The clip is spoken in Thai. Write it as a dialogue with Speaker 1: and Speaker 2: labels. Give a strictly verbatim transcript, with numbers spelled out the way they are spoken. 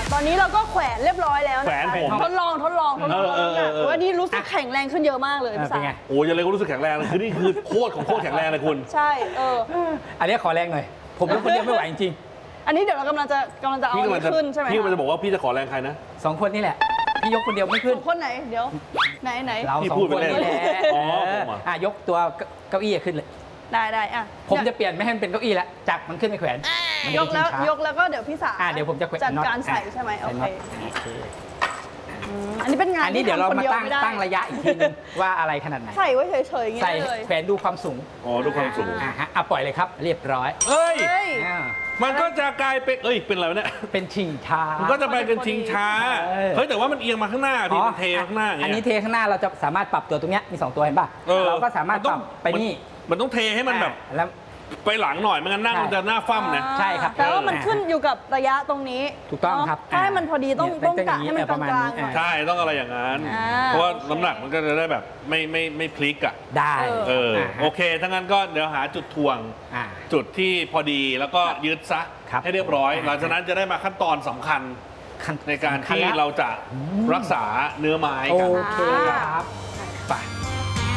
Speaker 1: ตอนนี้เราก็แขวนเรียบร้อยแล้วนะ
Speaker 2: แขวนผม
Speaker 1: ทดลองทดลองทดลองน้ำหนักวันนี้รู้สึกแข็งแรงขึ้นเยอะมากเลยพี่สาว
Speaker 2: โอ้ยยังเลยก็รู้สึกแข็งแรงเลยคือนี่คือโคตรของโคตรแข็งแรงเลยคุณ
Speaker 1: ใช่เออ
Speaker 3: อันนี้ขอแรงหน่อยผมเป็นคนเดียวไม่ไหวจริง
Speaker 1: อันนี้เดี๋ยวเรากำลังจะกำลังจะเอา
Speaker 2: พี่
Speaker 1: อัน
Speaker 2: กำลัง
Speaker 1: นี้
Speaker 2: จะ
Speaker 1: ขึ้นใช่ไหม
Speaker 2: พี่กำลังจะบอกว่าพี่จะขอแรงใครนะ
Speaker 3: ๆสองคนนี่แหละพี่ยกคนเดียวไม่ขึ้น
Speaker 1: คนไหนเดี๋ยวไหนไหน
Speaker 3: เรา
Speaker 2: พี่
Speaker 3: สอง
Speaker 2: พูด
Speaker 3: ค
Speaker 2: ไป
Speaker 3: น
Speaker 2: เล่น
Speaker 3: นี่แหละ
Speaker 2: อ๋อผมอ่ะ
Speaker 3: อ่ะยกตัวเก้าอี้ขึ้นเลย
Speaker 1: ได้ได้อ่ะ
Speaker 3: ผมจะเปลี่ยนไม่ให้มันเป็นเก้าอี้แล้วจับมันขึ้นไปแขวนมัน
Speaker 1: ย
Speaker 3: จะ
Speaker 1: ก
Speaker 3: เป็น
Speaker 1: แล้ว
Speaker 3: ชิงช้าย
Speaker 1: กแล้วก็เดี๋ยวพี่สาว
Speaker 3: อ่ะเดี๋ยวผมจะแขวน
Speaker 1: จัด
Speaker 3: น็อต
Speaker 1: การใส่ใช่ไหมโอ
Speaker 3: ใส่
Speaker 1: เค
Speaker 3: น็อตโอเค
Speaker 1: อืมอันนี้เป็นงาน
Speaker 3: อันนี้เดี๋ยวเรา
Speaker 1: ที่ทำคน
Speaker 3: มา
Speaker 1: ดี
Speaker 3: ตั้ง
Speaker 1: ไม่ได้
Speaker 3: ตั้งระยะอีกทีนึงว่าอะไรขนาดไหน
Speaker 1: ใส่ไว้เฉยๆอย่างเงี้
Speaker 3: ใส่
Speaker 1: ยเลย
Speaker 3: แขวนดูความสูง
Speaker 2: อ๋อดูความสูง
Speaker 3: อ่ะฮะอ่ะปล่อยเลยครับ เรียบร้อย
Speaker 2: เอ้ย
Speaker 1: เฮ้ย
Speaker 3: อ่า
Speaker 2: มันก็จะกลายเป็นเอ้ยเป็นอะไรวะเนี่ย
Speaker 3: เป็นชิงช้า
Speaker 2: มันก็จะไปเป็นชิงช้า
Speaker 3: เออ
Speaker 2: เฮ้ยแต่ว่ามันเอียงมาข้างหน้าพี่มันเทมาข้างหน้าอย่าง
Speaker 3: อัน
Speaker 2: เงี้
Speaker 3: นี้
Speaker 2: ย
Speaker 3: เทข้างหน้าเราจะสามารถปรับตัวตรงเนี้ยมีสองตัวเห็นป่ะ
Speaker 2: ออ
Speaker 3: เราก็สามารถ
Speaker 2: น
Speaker 3: ป
Speaker 2: ต้
Speaker 3: รั
Speaker 2: อง
Speaker 3: บไปนี่
Speaker 2: มันต้องเทให้มันแบบ
Speaker 3: อ่าแล้ว
Speaker 2: ไปหลังหน่อยไม่งั้นนั่ง
Speaker 3: ใช่
Speaker 2: มันจะหน้าฟ่ำนะ
Speaker 3: ใช่ครับ
Speaker 1: แต่ว่ามันขึ้นอยู่กับระยะตรงนี้
Speaker 3: ถูกต้องครับ
Speaker 1: เนะถ้าให้มันพอดีต้อง
Speaker 3: เนี่ย
Speaker 1: ต้อง
Speaker 3: เป็น
Speaker 1: กะ
Speaker 3: อย่างนี้
Speaker 1: ให้มัน
Speaker 3: เออก ประมาณ
Speaker 1: ลาง
Speaker 3: นี้
Speaker 1: ๆหน่อย
Speaker 2: ใช่ต้องอะไรอย่างนั้น
Speaker 1: อ่า
Speaker 2: เพราะว่า
Speaker 1: โอเค
Speaker 2: น้ำหนักมันก็จะได้แบบไม่ไม่ไม่พลิกอ่ะ
Speaker 3: ได้
Speaker 1: เออ
Speaker 2: เออ
Speaker 3: อ่าฮะ
Speaker 2: โอเคถ้างั้นก็เดี๋ยวหาจุดถ่วง
Speaker 3: อ่า
Speaker 2: จุดที่พอดีแล้วก็ยึดซะ
Speaker 3: ครับ
Speaker 2: ให้เรียบร้อย
Speaker 3: อ่า
Speaker 2: หลังจากนั้นจะได้มาขั้นตอนสำคัญ
Speaker 3: ขั้น
Speaker 2: ในการ
Speaker 3: ขั้น
Speaker 2: ที่
Speaker 3: แล้ว
Speaker 2: เราจะรักษาเนื้อไม้
Speaker 3: โอ
Speaker 2: กัน
Speaker 3: เคครับ